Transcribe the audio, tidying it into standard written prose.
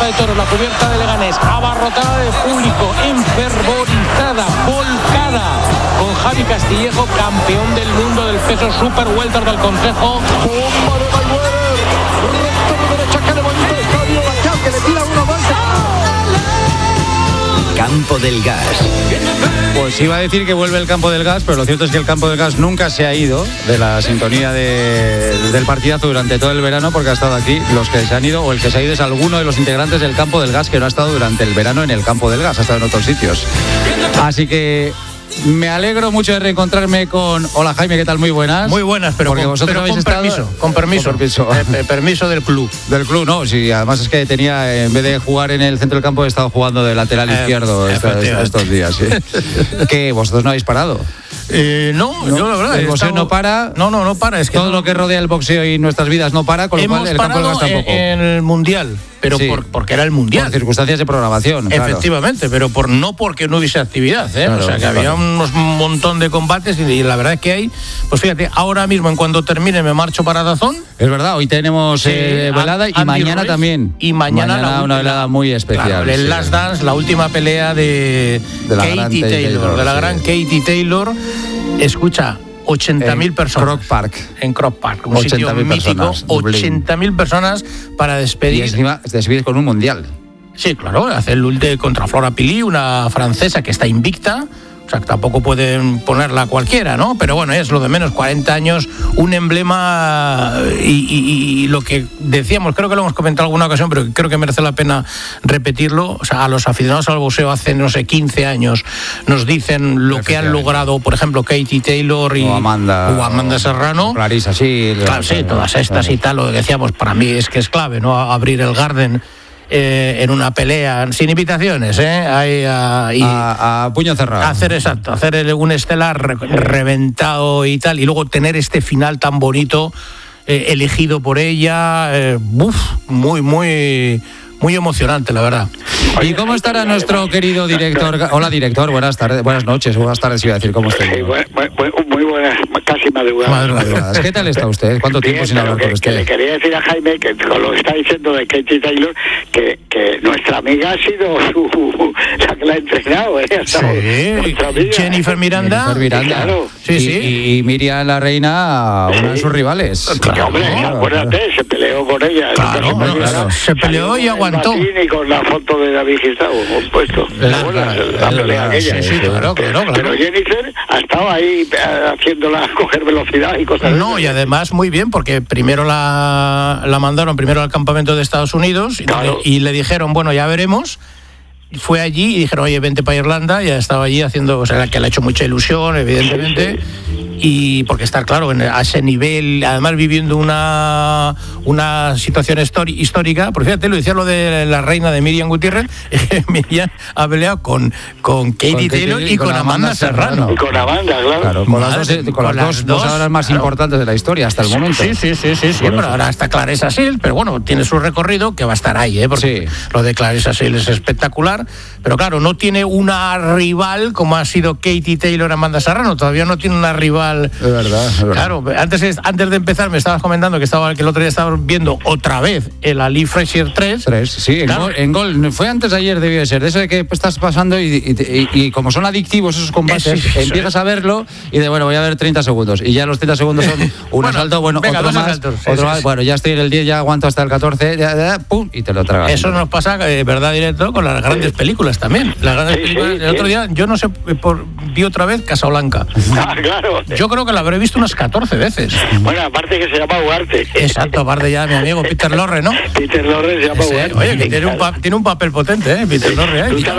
de Toros, la cubierta de Leganés, abarrotada de público, enfervorizada, volcada, con Javi Castillejo, campeón del mundo del peso super welter del Consejo. ¡Bomba de Mayweather! ¡Recto de derecha que le bonito el estadio! ¡Bacán que le tira una vuelta! Campo del Gas. Pues iba a decir que vuelve el Campo del Gas, pero lo cierto es que el Campo del Gas nunca se ha ido de la sintonía del partidazo durante todo el verano, porque ha estado aquí. Los que se han ido, o el que se ha ido, es alguno de los integrantes del Campo del Gas que no ha estado durante el verano en el Campo del Gas, ha estado en otros sitios. Así que me alegro mucho de reencontrarme con... Hola Jaime, ¿qué tal? Muy buenas. Muy buenas, pero porque vosotros pero habéis con estado... permiso. Con permiso. Permiso del club. Del club, no, sí, además es que tenía, en vez de jugar en el centro del campo, he estado jugando de lateral izquierdo estos días. ¿Sí? ¿Qué? ¿Vosotros no habéis parado? No, yo la verdad. El boxeo no para. No para. Es que todo lo que rodea el boxeo y nuestras vidas no para, con lo cual el Campo del Gas tampoco. En el Mundial, pero sí, porque era el Mundial. Por circunstancias de programación. Efectivamente, claro. Pero no porque no hubiese actividad, ¿eh? Claro, o sea, que había un montón de combates y la verdad es que hay, pues fíjate, ahora mismo en cuanto termine me marcho para Dazón. Es verdad, hoy tenemos velada y mañana también. Y mañana una velada muy especial. Claro, el Last Dance, la última pelea de Katie Taylor, de la gran Katie Taylor. Escucha, 80.000 personas. En Croc Park, un sitio mítico. 80.000 personas para despedir. Y encima despedir con un mundial. Sí, claro, hacer el ulti contra Flora Pili, una francesa que está invicta. O sea, que tampoco pueden ponerla cualquiera, ¿no? Pero bueno, es lo de menos, 40 años, un emblema y lo que decíamos, creo que lo hemos comentado en alguna ocasión, pero creo que merece la pena repetirlo. O sea, a los aficionados al boxeo hace, no sé, 15 años nos dicen lo que han logrado, por ejemplo, Katie Taylor o Amanda Serrano. Clarissa, sí. Claro, sí, todas estas y tal, lo que decíamos, para mí es que es clave, ¿no? Abrir el Garden en una pelea sin invitaciones, a puño cerrado, hacer un estelar reventado y tal, y luego tener este final tan bonito elegido por ella, muy emocionante, la verdad. ¿Y cómo estará nuestro querido director? Hola, director, buenas noches, iba a decir, ¿cómo está? Muy buenas, casi madrugadas. ¿Qué tal está usted? ¿Cuánto tiempo sin hablar con usted? Le quería decir a Jaime, que con lo que está diciendo de Katie Taylor, que nuestra amiga ha sido la que la ha entrenado, Jennifer Miranda. Claro. Y Miriam la Reina, una de sus rivales. Hombre, acuérdate, se peleó con ella. Claro. Se peleó y aguantó. Y con la foto de David Gustavo puesto. La pelea aquella. Sí, claro. Pero Jennifer ha estado ahí haciéndola coger velocidad y cosas así. No, y además muy bien, porque primero la mandaron al campamento de Estados Unidos y le dijeron, bueno, ya veremos. Fue allí y dijeron, oye, vente para Irlanda, y ha estado allí haciendo, o sea, que le ha hecho mucha ilusión, evidentemente. Sí. Y porque estar claro a ese nivel, además viviendo una situación histórica, porque fíjate, lo decía lo de la reina de Miriam Gutiérrez, Miriam ha peleado con Katie Taylor y con Amanda Serrano. Y con Amanda, claro. Con las dos boxeadoras más importantes de la historia hasta el momento. Sí, pero ahora está Clarissa Shields, pero bueno, tiene su recorrido que va a estar ahí, porque lo de Clarissa Shields es espectacular, pero claro, no tiene una rival como ha sido Katie Taylor, Amanda Serrano, todavía no tiene una rival. Es verdad. Claro, antes de empezar me estabas comentando que el otro día estabas viendo otra vez el Ali Frazier 3. Sí, claro. en gol. Fue antes de ayer, debió de ser. De eso de que estás pasando y como son adictivos esos combates, empiezas a verlo y de, bueno, voy a ver 30 segundos. Y ya los 30 segundos son un asalto, venga, otro más, otro más. Bueno, ya estoy en el 10, ya aguanto hasta el 14, pum, y te lo tragas. Eso nos pasa, verdad directo, con las grandes películas también. Las grandes películas, el otro día, yo no sé, vi otra vez Casablanca. Claro. Yo creo que la habré visto unas 14 veces. Bueno, aparte que se llama Ugarte. Exacto, aparte ya mi amigo Peter Lorre, ¿no? Peter Lorre se llama Ugarte. Oye, que tiene un papel potente, Peter Lorre.